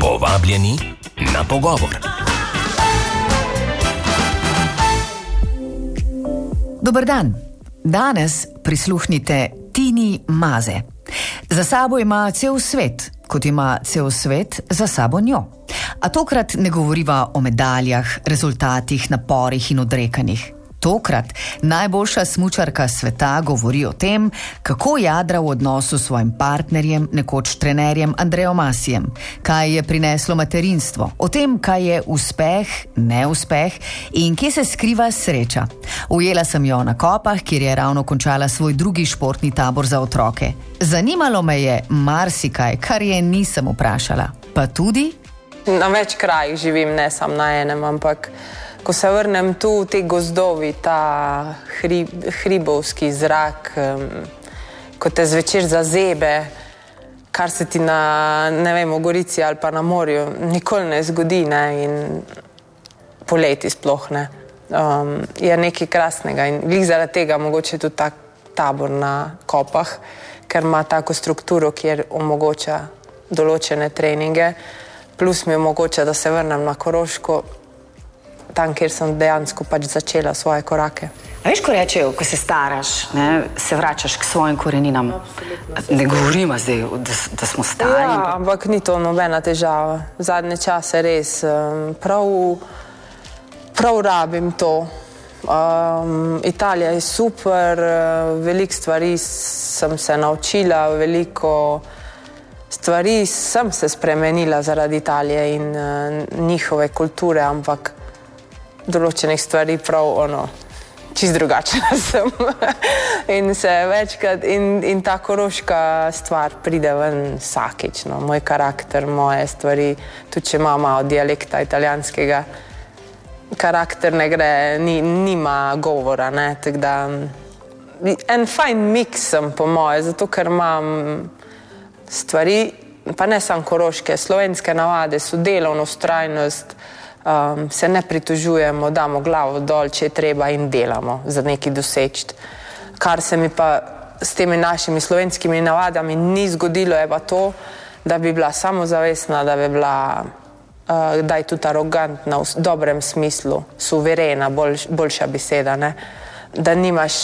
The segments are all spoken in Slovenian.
Povabljeni na pogovor. Dober dan. Danes prisluhnite Tini Maze. Za sabo ima cel svet, kot ima cel svet za sabo njo. A tokrat ne govoriva o medaljah, rezultatih, naporih in odrekanjih. Tokrat najboljša smučarka sveta govori o tem, kako jadra v odnosu s svojim partnerjem, nekoč trenerjem Andrejo Masijem, kaj je prineslo materinstvo, o tem, kaj je uspeh, neuspeh in kje se skriva sreča. Ujela sem jo na Kopah, kjer je ravno končala svoj drugi športni tabor za otroke. Zanimalo me je marsikaj, kar je nisem vprašala. Pa tudi... Na več krajih živim, ne samo na enem, ampak ko se vrnem tu, te gozdovi, ta hribovski zrak, ko te zvečer zazebe, kar se ti na, ne vem, v Gorici ali pa na morju, nikoli ne zgodi, ne, in poleti sploh ne. Je nekaj krasnega in glih zaradi tega mogoče tudi tak tabor na Kopah, ker ima tako strukturo, kjer omogoča določene treninge, plus mi omogoča, da se vrnem na Koroško, tam, kjer sem dejansko pač začela svoje korake. A veš, ko rečejo, ko se staraš, ne, se vračaš k svojim koreninam. Ne govorimo zdaj, da smo stari. Ja, ampak ni to nobena težava. Zadnje čase res prav rabim to. Italija je super, veliko stvari sem se naučila, veliko stvari sem se spremenila zaradi Italije in njihove kulture, ampak določenih stvari prav, čist drugačna sem. In se večkrat, in ta koroška stvar pride ven vsakič, no. Moj karakter, moje stvari, tudi če ima malo dialekta italijanskega, karakter ne gre, nima govora, ne, tako da en fajn mix sem po moje, zato ker imam stvari, pa ne samo koroške, slovenske navade so delovno vztrajnost, se ne pritožujemo, damo glavo dol, če je treba in delamo za nekaj doseči. Kar se mi pa s temi našimi slovenskimi navadami ni zgodilo, je pa to, da bi bila samozavestna, da bi bila kdaj tudi arogantna v dobrem smislu, suverena, boljša beseda, ne? Da nimaš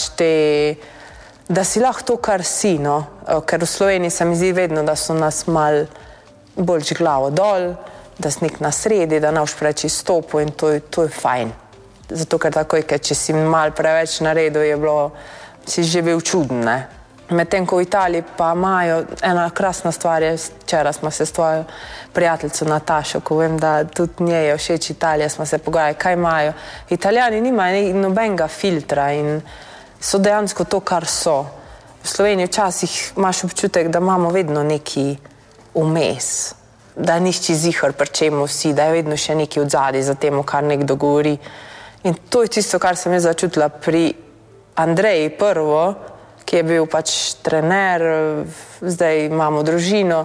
da si lahko to, kar si, no? Ker v Sloveniji se mi zdi vedno, da so nas mal bolj glavo dol, da si nek na sredi, da ne boš preveč izstopil in to je fajn. Zato, ker takoj, če si mal preveč naredil, je bilo, si živel čuden, ne. Medtem ko v Italiji pa imajo, ena krasna stvar je, včeraj smo se s tvojo prijateljico Natašo, ko vem, da tudi njej je všeč Italija, smo se pogajali, kaj imajo. Italijani nimajo nobenega filtra in so dejansko to, kar so. V Sloveniji včasih imaš občutek, da imamo vedno neki vmes, da nišči zihar, pri čemu si, da je vedno še neki odzadaj za temu, kar nekdo govori. In to je tisto, kar sem jaz začutila pri Andreji prvo, ki je bil pač trener, zdaj imamo družino,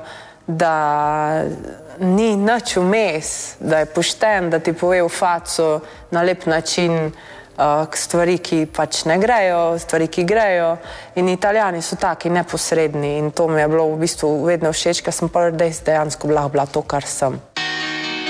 da ni nič vmes, da je pošten, da ti pove v faco na lep način stvari, ki pač ne grejo, stvari, ki grejo. In Italijani so taki neposredni in to mi je bilo v bistvu vedno všeč, ker sem prvi dejansko bila to, kar sem.